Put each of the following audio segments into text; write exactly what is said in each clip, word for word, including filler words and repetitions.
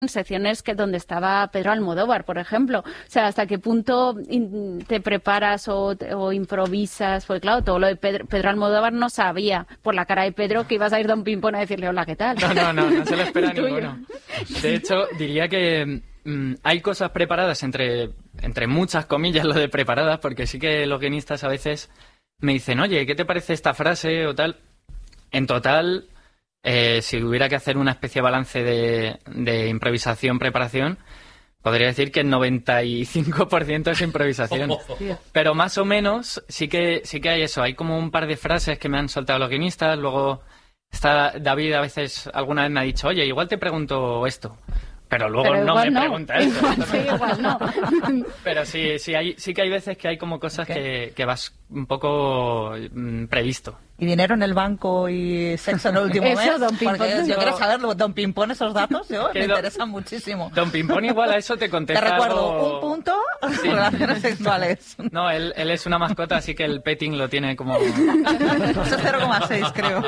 secciones que donde estaba Pedro Almodóvar, por ejemplo. O sea, ¿hasta qué punto in, te preparas o, o improvisas? Pues claro, todo lo de Pedro, Pedro Almodóvar no sabía por la cara de Pedro que ibas a ir Don Pimpón a decirle hola, ¿qué tal? No, no, no, no se lo espera ninguno. De hecho, diría que mmm, hay cosas preparadas, entre, entre muchas comillas lo de preparadas, porque sí que los guionistas a veces me dicen, oye, ¿qué te parece esta frase o tal? En total... Eh, si hubiera que hacer una especie de balance de, de improvisación-preparación, podría decir que el noventa y cinco por ciento es improvisación. Pero más o menos sí que sí que hay eso. Hay como un par de frases que me han soltado los guionistas. Luego está David, a veces, alguna vez me ha dicho, oye, igual te pregunto esto. Pero luego Pero no me no. pregunta eso. Igual sí, igual no. Pero sí, sí, hay, sí que hay veces que hay como cosas Okay. que, que vas un poco mm, previsto. ¿Y dinero en el banco y sexo en el último Eso, mes? Don Pimpón. Porque yo No. quiero saberlo. Don Pimpón, esos datos, yo, me Que do- interesan muchísimo. Don Pimpón igual a eso te Te contesta recuerdo, algo- un punto, Sí. relaciones sexuales. No, él, él es una mascota, así que el petting lo tiene como... Eso es cero coma seis, creo.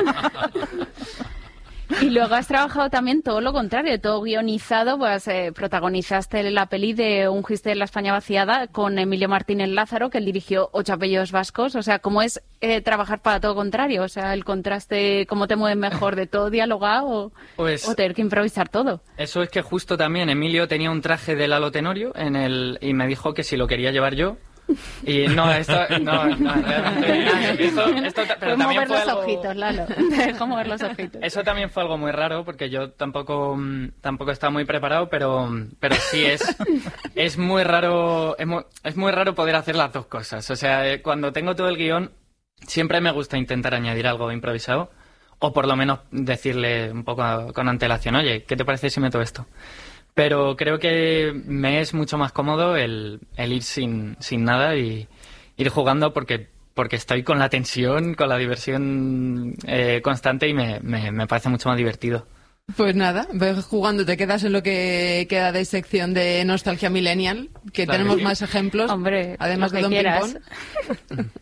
Y luego has trabajado también todo lo contrario, todo guionizado, pues eh, protagonizaste la peli de Un Giste de la España vaciada con Emilio Martínez Lázaro, que él dirigió Ocho apellidos vascos. O sea, ¿cómo es eh, trabajar para todo contrario? O sea, el contraste, ¿cómo te mueves mejor de todo dialogado o, Pues- o tener que improvisar todo? Eso es que justo también Emilio tenía un traje de Lalo Tenorio en el, y me dijo que si lo quería llevar yo. Y no, esto... No, no, realmente... Esto, esto, pero Fue también mover fue los algo- ojitos, Lalo. Te dejó mover los ojitos. Eso también fue algo muy raro, porque yo tampoco mm, tampoco estaba muy preparado, pero pero sí es es muy raro es muy, es muy raro poder hacer las dos cosas. O sea, eh, cuando tengo todo el guión, siempre me gusta intentar añadir algo improvisado, o por lo menos decirle un poco con antelación, oye, ¿qué te parece si meto esto? Pero creo que me es mucho más cómodo el, el ir sin, sin nada y ir jugando porque, porque estoy con la tensión, con la diversión eh, constante y me, me, me parece mucho más divertido. Pues nada, ves jugando, te quedas en lo que queda de sección de Nostalgia Millennial, que Claro tenemos que sí. más ejemplos, Hombre, además lo de que Don quieras. Pimpón.